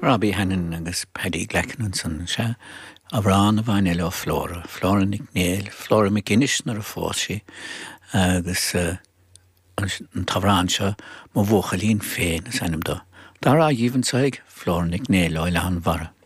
Robbie Hannon agus Paddy Gleckenun san se a bhrán a bhain eile Flóra. Flóra Nic Néal, Flóra McGuinness nar a fósi agus an tavrán se má bhuachalín féin is ennim do. Dar a dhéhann saig Flóra Nic Néal oile an bhara.